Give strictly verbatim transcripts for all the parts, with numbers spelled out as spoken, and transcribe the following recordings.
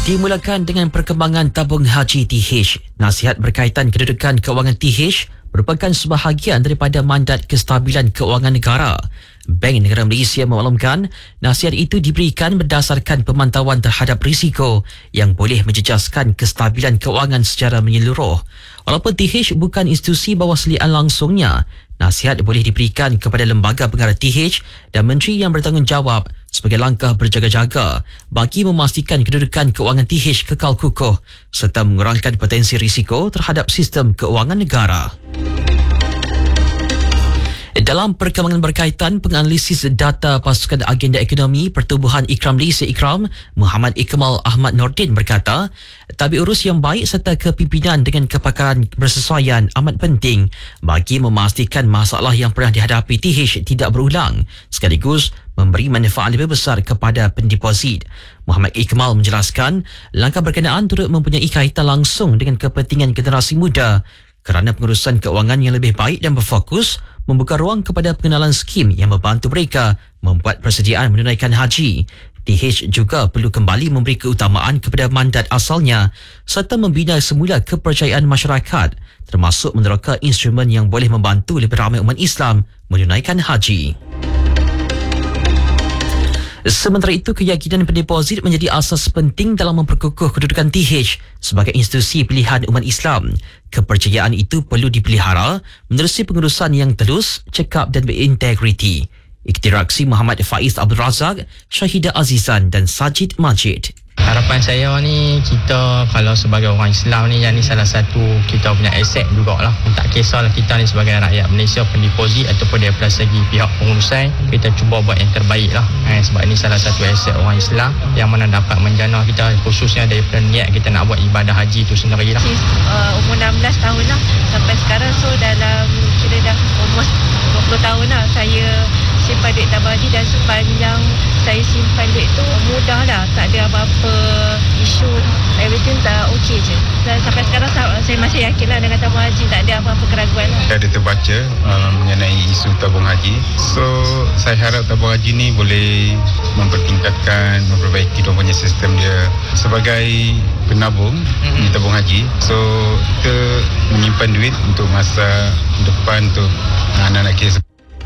Dimulakan dengan perkembangan tabung haji T H. Nasihat berkaitan kedudukan keuangan T H merupakan sebahagian daripada mandat kestabilan keuangan negara. Bank Negara Malaysia memaklumkan nasihat itu diberikan berdasarkan pemantauan terhadap risiko yang boleh menjejaskan kestabilan keuangan secara menyeluruh. Walaupun T H bukan institusi bawaslian langsungnya, nasihat boleh diberikan kepada lembaga pengarah T H dan menteri yang bertanggungjawab sebagai langkah berjaga-jaga bagi memastikan kedudukan keuangan T H kekal kukuh serta mengurangkan potensi risiko terhadap sistem keuangan negara. Dalam perkembangan berkaitan penganalisis data Pasukan Agenda Ekonomi Pertubuhan Ikram Malaysia Ikram, Muhammad Ikmal Ahmad Nordin berkata, tabik urus yang baik serta kepimpinan dengan kepakaran bersesuaian amat penting bagi memastikan masalah yang pernah dihadapi T H tidak berulang, sekaligus memberi manfaat lebih besar kepada pendeposit. Muhammad Ikmal menjelaskan, langkah berkenaan turut mempunyai kaitan langsung dengan kepentingan generasi muda kerana pengurusan keuangan yang lebih baik dan berfokus membuka ruang kepada pengenalan skim yang membantu mereka membuat persediaan menunaikan haji. T H juga perlu kembali memberi keutamaan kepada mandat asalnya serta membina semula kepercayaan masyarakat, termasuk meneroka instrumen yang boleh membantu lebih ramai umat Islam menunaikan haji. Sementara itu, keyakinan pendeposit menjadi asas penting dalam memperkukuh kedudukan T H sebagai institusi pilihan umat Islam. Kepercayaan itu perlu dipelihara menerusi pengurusan yang telus, cekap dan berintegriti. Interaksi Muhammad Faiz Abdul Razak, Syahidah Azizan dan Sajid Majid. Harapan saya ni, kita kalau sebagai orang Islam ni, yang ni salah satu kita punya aset jugalah. Tak kisahlah kita ni sebagai rakyat Malaysia, pendeposit ataupun daripada segi pihak pengurusan, kita cuba buat yang terbaik lah. Eh, sebab ini salah satu aset orang Islam yang mana dapat menjana kita, khususnya daripada niat kita nak buat ibadah haji tu sendiri lah. Uh, umur enam belas tahun lah sampai sekarang, so dalam kira dah almost dua puluh tahun lah saya simpan duit tabung haji, dan sepanjang saya simpan duit tu mudah lah, tak ada apa-apa isu, everything tak okey je. Dan sampai sekarang saya masih yakin lah dengan tabung haji, tak ada apa-apa keraguan lah. Saya ada terbaca uh, mengenai isu tabung haji, so saya harap tabung haji ni boleh mempertingkatkan, memperbaiki dia punya sistem dia sebagai penabung mm-hmm. di tabung haji. So kita menyimpan duit untuk masa depan, untuk anak-anak kita.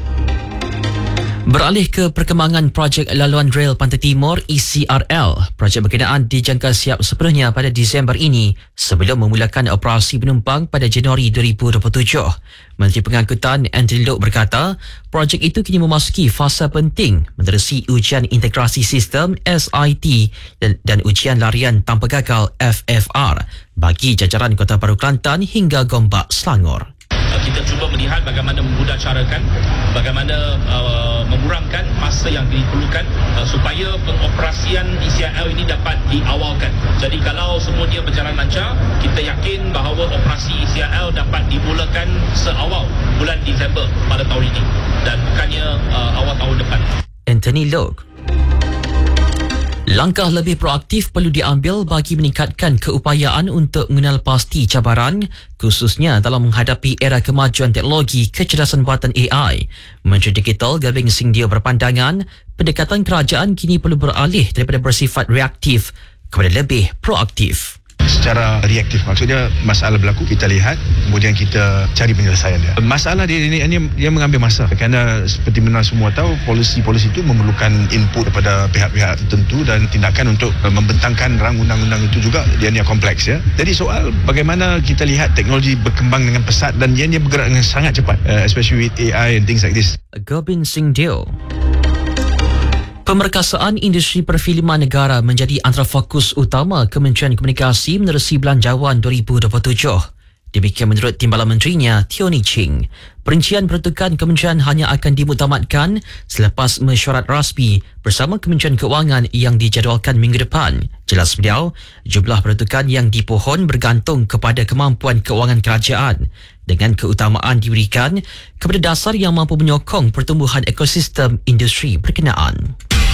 Beralih ke perkembangan projek laluan rel Pantai Timur E C R L, projek berkenaan dijangka siap sepenuhnya pada Disember ini sebelum memulakan operasi penumpang pada Januari dua ribu dua puluh tujuh. Menteri Pengangkutan Anthony Loke berkata, projek itu kini memasuki fasa penting menerusi ujian integrasi sistem S I T dan, dan ujian larian tanpa gagal F F R bagi jajaran Kota Baru Kelantan hingga Gombak, Selangor. Kita cuba melihat bagaimana memudah carakan, bagaimana uh, memurangkan masa yang diperlukan uh, supaya pengoperasian E C R L ini dapat diawalkan. Jadi kalau semua dia berjalan lancar, kita yakin bahawa operasi E C R L dapat dimulakan seawal bulan Disember pada tahun ini dan bukannya uh, awal tahun depan. Anthony Loke. Langkah lebih proaktif perlu diambil bagi meningkatkan keupayaan untuk mengenal pasti cabaran, khususnya dalam menghadapi era kemajuan teknologi kecerdasan buatan A I. Menteri Digital Gavin Singdio berpandangan, pendekatan kerajaan kini perlu beralih daripada bersifat reaktif kepada lebih proaktif. Secara reaktif, maksudnya masalah berlaku, kita lihat, kemudian kita cari penyelesaian dia. Masalah dia ini, ini dia mengambil masa, kerana seperti mana semua tahu, polisi-polisi itu memerlukan input daripada pihak-pihak tertentu dan tindakan untuk membentangkan rang undang-undang itu juga dia ni kompleks ya. Jadi soal bagaimana kita lihat teknologi berkembang dengan pesat dan dia ni bergerak dengan sangat cepat, uh, especially with A I and things like this. Gavin Singdio. Pemerkasaan industri perfilman negara menjadi antara fokus utama Kementerian Komunikasi menerusi Belanjawan dua ribu dua puluh tujuh. Demikian menurut Timbalan Menterinya, Tioni Ching. Perincian peruntukan kementerian hanya akan dimuktamadkan selepas mesyuarat rasmi bersama Kementerian Keuangan yang dijadualkan minggu depan. Jelas beliau, jumlah peruntukan yang dipohon bergantung kepada kemampuan keuangan kerajaan, dengan keutamaan diberikan kepada dasar yang mampu menyokong pertumbuhan ekosistem industri berkenaan.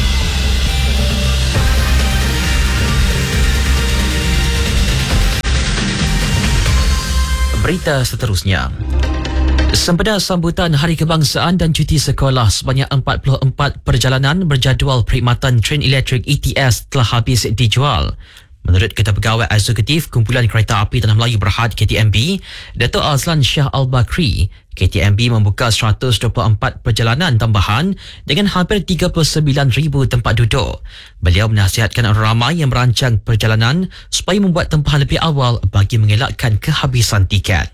Berita seterusnya. Sempena sambutan Hari Kebangsaan dan cuti sekolah, sebanyak empat puluh empat perjalanan berjadual perkhidmatan tren elektrik E T S telah habis dijual. Menurut Ketua Pegawai Eksekutif Kumpulan Kereta Api Tanah Melayu Berhad K T M B, Dato' Azlan Shah Al-Bakri, K T M B membuka seratus dua puluh empat perjalanan tambahan dengan hampir tiga puluh sembilan ribu tempat duduk. Beliau menasihatkan orang ramai yang merancang perjalanan supaya membuat tempahan lebih awal bagi mengelakkan kehabisan tiket.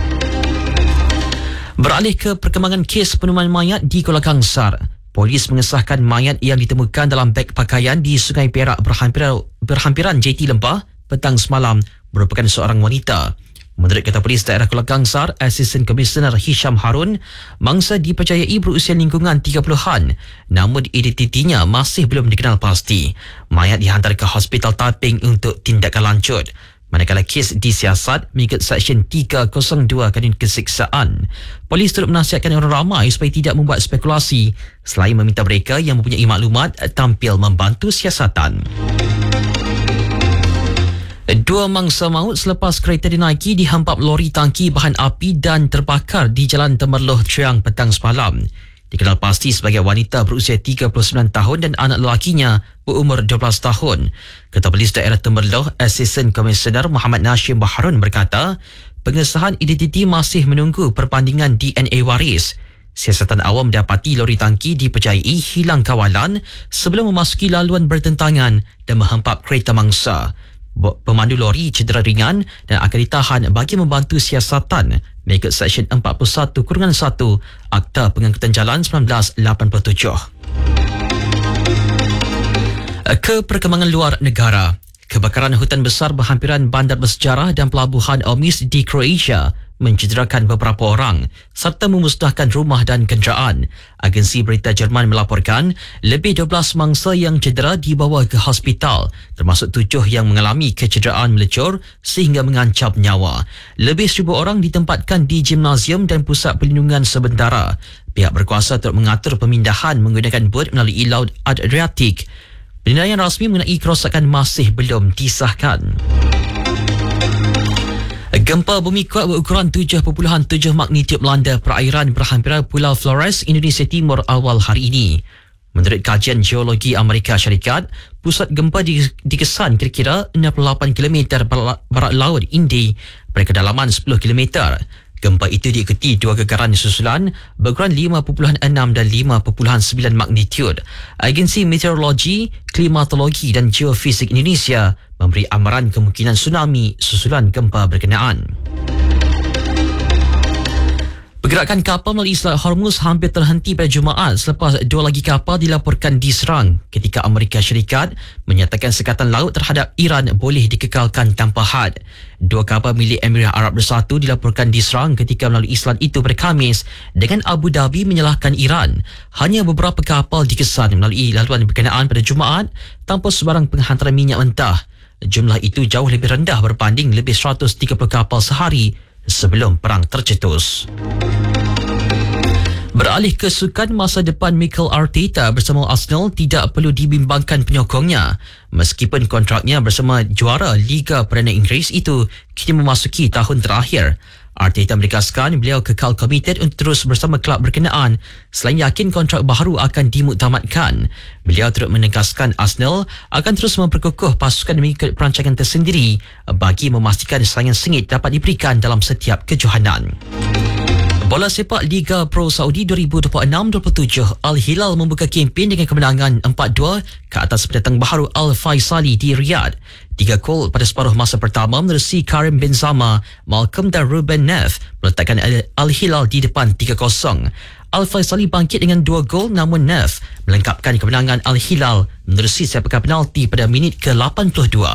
Beralih ke perkembangan kes penemuan mayat di Kuala Kangsar. Polis mengesahkan mayat yang ditemukan dalam beg pakaian di Sungai Perak berhampiran, berhampiran J T Lembah petang semalam merupakan seorang wanita. Menurut Ketua Polis Daerah Kuala Kangsar, Asisten Komisioner Hisham Harun, mangsa dipercayai berusia lingkungan tiga puluhan, namun identitinya masih belum dikenal pasti. Mayat dihantar ke Hospital Taping untuk tindakan lanjut. Manakala kes disiasat mengikut Seksyen tiga kosong dua Kanun Keseksaan. Polis turut menasihatkan orang ramai supaya tidak membuat spekulasi selain meminta mereka yang mempunyai maklumat tampil membantu siasatan. Dua mangsa maut selepas kereta dinaiki dihampap lori tangki bahan api dan terbakar di Jalan Temerloh Triang petang semalam. Dikenal pasti sebagai wanita berusia tiga puluh sembilan tahun dan anak lelakinya berumur dua belas tahun. Ketua Polis Daerah Temerloh, Asisten Komisioner Muhammad Nashim Baharun berkata, pengesahan identiti masih menunggu perbandingan D N A waris. Siasatan awam mendapati lori tangki dipercayai hilang kawalan sebelum memasuki laluan bertentangan dan menghempap kereta mangsa. Pemandu lori cedera ringan dan akan ditahan bagi membantu siasatan mengikut Seksyen empat puluh satu satu Akta Pengangkutan Jalan seribu sembilan ratus lapan puluh tujuh. Ke perkembangan luar negara. Kebakaran hutan besar berhampiran bandar bersejarah dan pelabuhan Omis di Croatia mencederakan beberapa orang serta memusnahkan rumah dan kenderaan. Agensi berita Jerman melaporkan lebih dua belas mangsa yang cedera dibawa ke hospital, termasuk tujuh yang mengalami kecederaan melecur sehingga mengancam nyawa. Lebih seribu orang ditempatkan di gimnasium dan pusat perlindungan sementara. Pihak berkuasa turut mengatur pemindahan menggunakan bot melalui Laut Adriatik. Penilaian rasmi mengenai kerosakan masih belum disahkan. Gempa bumi kuat berukuran tujuh perpuluhan tujuh magnitud melanda perairan berhampiran Pulau Flores, Indonesia Timur awal hari ini. Menurut kajian geologi Amerika Syarikat, pusat gempa dikesan kira-kira enam puluh lapan kilometer barat laut Hindi pada kedalaman sepuluh kilometer. Gempa itu diikuti dua gagaran susulan berukuran lima perpuluhan enam dan lima perpuluhan sembilan magnitud. Agensi Meteorologi, Klimatologi dan Geofisik Indonesia memberi amaran kemungkinan tsunami susulan gempa berkenaan. Pergerakan kapal melalui Selat Hormuz hampir terhenti pada Jumaat selepas dua lagi kapal dilaporkan diserang ketika Amerika Syarikat menyatakan sekatan laut terhadap Iran boleh dikekalkan tanpa had. Dua kapal milik Emirat Arab Bersatu dilaporkan diserang ketika melalui selat itu pada Khamis dengan Abu Dhabi menyalahkan Iran. Hanya beberapa kapal dikesan melalui laluan berkenaan pada Jumaat tanpa sebarang penghantaran minyak mentah. Jumlah itu jauh lebih rendah berbanding lebih seratus tiga puluh kapal sehari sebelum perang tercetus. Beralih ke sukan, masa depan Mikel Arteta bersama Arsenal tidak perlu dibimbangkan penyokongnya. Meskipun kontraknya bersama juara Liga Perdana Inggeris itu kini memasuki tahun terakhir. Arteta menegaskan beliau kekal komited untuk terus bersama kelab berkenaan selain yakin kontrak baru akan dimuktamadkan. Beliau turut menegaskan Arsenal akan terus memperkukuh pasukan mengikut perancangan tersendiri bagi memastikan saingan sengit dapat diberikan dalam setiap kejohanan. Bola sepak Liga Pro Saudi dua ribu dua puluh enam dua puluh tujuh, Al-Hilal membuka kempen dengan kemenangan empat dua ke atas pendatang baharu Al-Faisali di Riyadh. Tiga gol pada separuh masa pertama menerusi Karim Benzema, Malcolm dan Ruben Neves meletakkan Al-Hilal di depan tiga kosong. Al-Faisali bangkit dengan dua gol namun Neves melengkapkan kemenangan Al-Hilal menerusi sepakan penalti pada minit ke lapan puluh dua.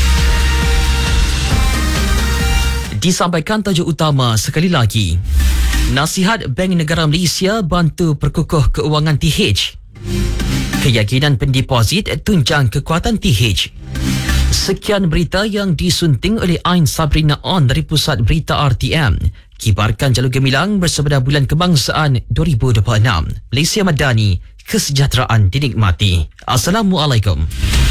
Disampaikan tajuk utama sekali lagi. Nasihat Bank Negara Malaysia bantu perkukuh keuangan T H. Keyakinan pendeposit tunjang kekuatan T H. Sekian berita yang disunting oleh Ain Sabrina On dari Pusat Berita R T M. Kibarkan jalur gemilang bersama Bulan Kebangsaan dua ribu dua puluh enam. Malaysia Madani, kesejahteraan dinikmati. Assalamualaikum.